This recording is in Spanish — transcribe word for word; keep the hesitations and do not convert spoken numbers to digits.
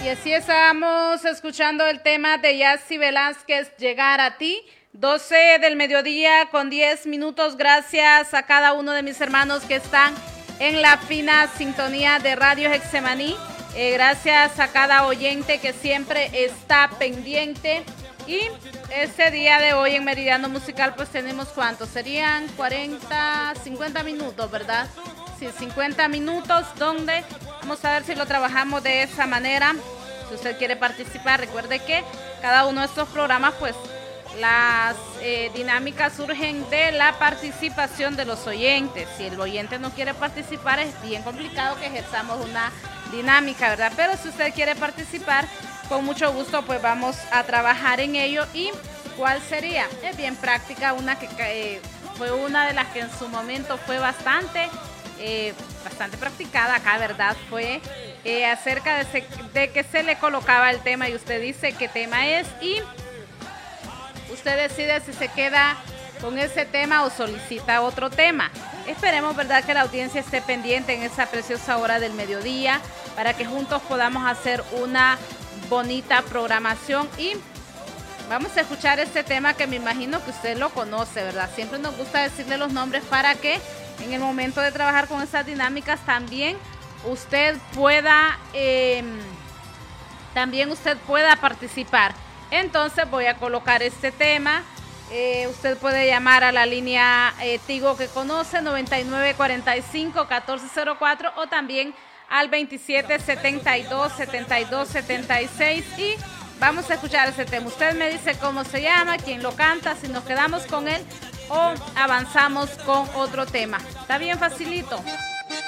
Y así estamos escuchando el tema de Yacy Velázquez, Llegar a ti. doce del mediodía con diez minutos. Gracias a cada uno de mis hermanos que están en la fina sintonía de Radio Getsemaní. Eh, gracias a cada oyente que siempre está pendiente. Y este día de hoy en Meridiano Musical pues tenemos ¿cuántos? Serían cuarenta, cincuenta minutos, ¿verdad? Sí, cincuenta minutos donde vamos a ver si lo trabajamos de esa manera. Si usted quiere participar, recuerde que cada uno de estos programas pues las eh, dinámicas surgen de la participación de los oyentes. Si el oyente no quiere participar es bien complicado que ejerzamos una dinámica, ¿verdad? Pero si usted quiere participar, con mucho gusto pues vamos a trabajar en ello. ¿Y cuál sería? Es bien práctica, una que eh, fue una de las que en su momento fue bastante eh, bastante practicada acá, ¿verdad? Fue eh, acerca de, se, de que se le colocaba el tema y usted dice qué tema es y usted decide si se queda con ese tema o solicita otro tema. Esperemos, ¿verdad?, que la audiencia esté pendiente en esa preciosa hora del mediodía para que juntos podamos hacer una bonita programación. Y vamos a escuchar este tema que me imagino que usted lo conoce, ¿verdad? Siempre nos gusta decirle los nombres para que en el momento de trabajar con esas dinámicas también usted pueda, eh, también usted pueda participar. Entonces voy a colocar este tema. Eh, usted puede llamar a la línea eh, Tigo que conoce, noventa y nueve cuarenta y cinco catorce cero cuatro, o también al veintisiete setenta y dos setenta y dos setenta y seis, y vamos a escuchar ese tema. Usted me dice cómo se llama, quién lo canta, si nos quedamos con él o avanzamos con otro tema. Está bien facilito.